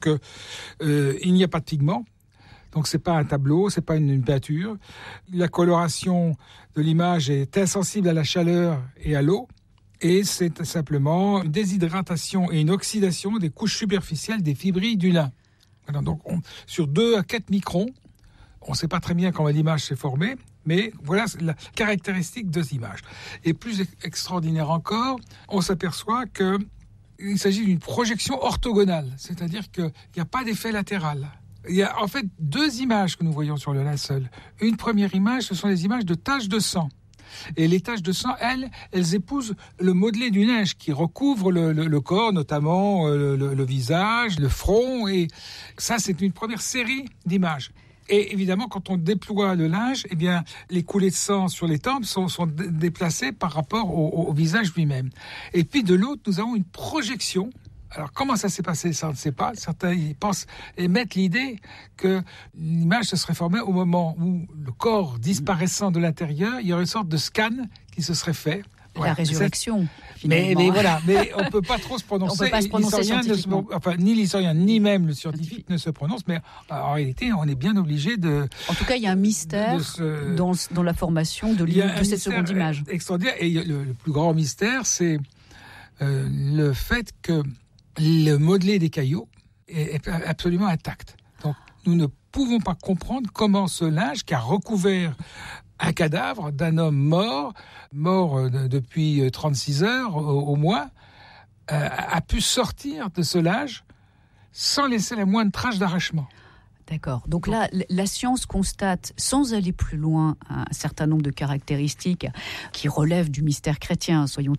Donc, il n'y a pas de pigments. Donc, c'est pas un tableau, c'est pas une peinture. La coloration de l'image est insensible à la chaleur et à l'eau. Et c'est simplement une déshydratation et une oxydation des couches superficielles des fibrilles du lin. Voilà, donc, sur 2 à 4 microns, on ne sait pas très bien comment l'image s'est formée, mais voilà la caractéristique de cette image. Et plus extraordinaire encore, on s'aperçoit qu'il s'agit d'une projection orthogonale, c'est-à-dire qu'il n'y a pas d'effet latéral. Il y a en fait 2 images que nous voyons sur le linceul. Une première image, ce sont les images de taches de sang. Et les taches de sang, elles épousent le modelé du linge qui recouvre le corps, notamment le visage, le front. Et ça, c'est une première série d'images. Et évidemment, quand on déploie le linge, eh bien, les coulées de sang sur les tempes sont déplacées par rapport au visage lui-même. Et puis de l'autre, nous avons une projection. Alors, comment ça s'est passé, ça on ne sait pas. Certains pensent émettent l'idée que l'image se serait formée au moment où le corps disparaissant de l'intérieur, il y aurait une sorte de scan qui se serait fait. La résurrection. Mais voilà, mais on peut pas trop se prononcer. On peut pas se prononcer scientifiquement. Ni l'historien, ni même le scientifique ne se prononcent, mais en réalité, on est bien obligé de... En tout cas, il y a un mystère dans la formation de cette seconde image. Extraordinaire. Et le plus grand mystère, c'est le fait que le modelé des caillots est absolument intact. Donc, nous ne pouvons pas comprendre comment ce linge qui a recouvert un cadavre d'un homme mort depuis 36 heures au moins, a pu sortir de ce linge sans laisser la moindre trace d'arrachement. D'accord. Donc là, la science constate, sans aller plus loin, un certain nombre de caractéristiques qui relèvent du mystère chrétien, soyons